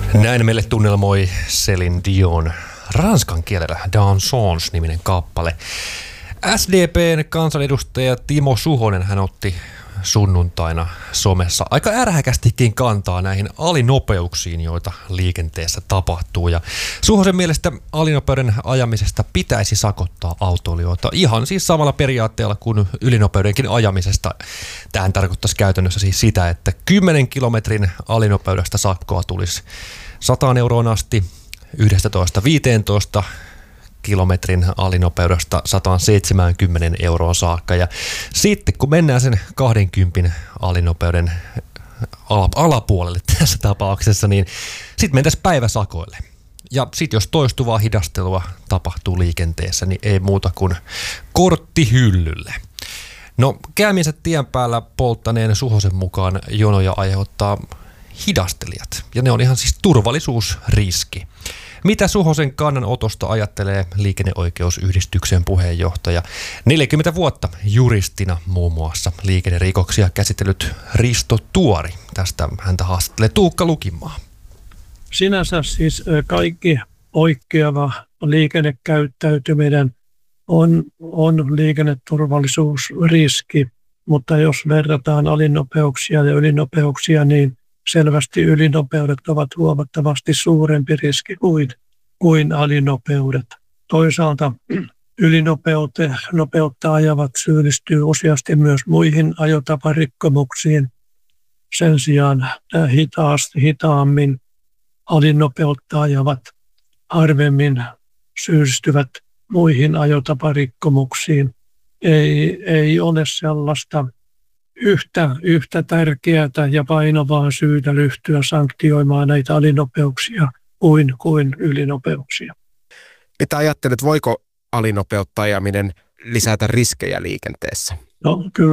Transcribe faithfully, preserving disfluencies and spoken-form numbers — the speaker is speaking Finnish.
Näin meille tunnelmoi Céline Dion ranskan kielellä Dansons-niminen kappale. S D P:n kansanedustaja Timo Suhonen hän otti sunnuntaina somessa aika ärhäkästikin kantaa näihin alinopeuksiin, joita liikenteessä tapahtuu. Ja Suhosen mielestä alinopeuden ajamisesta pitäisi sakottaa autoilijoita ihan siis samalla periaatteella kuin ylinopeudenkin ajamisesta. Tähän tarkoittaisi käytännössä siis sitä, että kymmenen kilometrin alinopeudesta sakkoa tulisi sataan euroon asti, yksitoista viisitoista kilometrin alinopeudesta sata seitsemänkymmentä euroa saakka. Ja sitten kun mennään sen kaksikymmentä alinopeuden alapuolelle tässä tapauksessa, niin sitten mentäisiin päiväsakoille. Ja sitten jos toistuvaa hidastelua tapahtuu liikenteessä, niin ei muuta kuin kortti hyllylle. No käymiensä tien päällä polttaneen Suhosen mukaan jonoja aiheuttaa hidastelijat. Ja ne on ihan siis turvallisuusriski. Mitä Suhosen kannanotosta ajattelee liikenneoikeusyhdistyksen puheenjohtaja, neljäkymmentä vuotta juristina muun muassa liikennerikoksia käsitellyt Risto Tuori? Tästä häntä haastattelee Tuukka Lukimaa. Sinänsä siis kaikki poikkeava liikennekäyttäytyminen on, on liikenneturvallisuusriski, mutta jos verrataan alinopeuksia ja ylinopeuksia, niin selvästi ylinopeudet ovat huomattavasti suurempi riski kuin, kuin alinopeudet. Toisaalta ylinopeutta ajavat syyllistyy useasti myös muihin ajotaparikkomuksiin. Sen sijaan hitaasti, hitaammin alinopeutta ajavat harvemmin syyllistyvät muihin ajotaparikkomuksiin. Ei, ei ole sellaista Yhtä, yhtä tärkeää ja painavaa syytä ryhtyä sanktioimaan näitä alinopeuksia kuin, kuin ylinopeuksia. Mitä ajattelet, voiko alinopeutta ajaminen lisätä riskejä liikenteessä? No, kyllä.